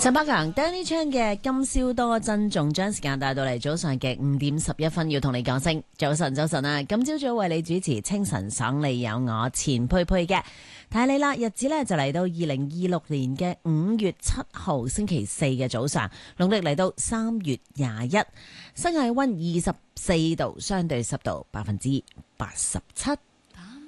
陳百強 Danny Chan 嘅今宵多珍重，將時間帶到嚟早上嘅5:11，要同你講聲早晨，早晨啊！今朝早為你主持清晨爽利有我錢佩佩嘅，睇你啦，日子呢就嚟到2026年嘅5月7號星期四嘅早上，農曆嚟到3月21，室外溫24度，相對濕度87%。